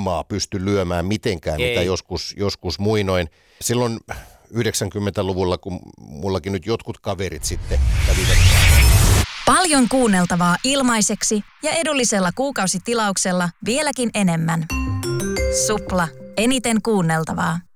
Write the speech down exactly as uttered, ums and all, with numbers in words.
kummaa pysty lyömään mitenkään, Ei. mitä joskus, joskus muinoin. Silloin yhdeksänkymmentäluvulla, kun mullakin nyt jotkut kaverit sitten kävivät. Paljon kuunneltavaa ilmaiseksi ja edullisella kuukausitilauksella vieläkin enemmän. Supla. Eniten kuunneltavaa.